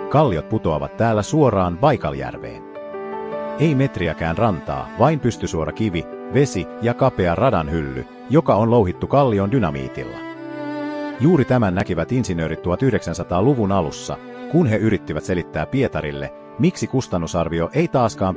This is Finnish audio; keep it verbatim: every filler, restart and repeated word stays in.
Kalliot putoavat täällä suoraan Baikaljärveen. Ei metriäkään rantaa, vain pystysuora kivi, vesi ja kapea radan hylly, joka on louhittu kallion dynamiitilla. Juuri tämän näkivät insinöörit tuhatyhdeksänsataaluvun alussa, kun he yrittivät selittää Pietarille, miksi kustannusarvio ei taaskaan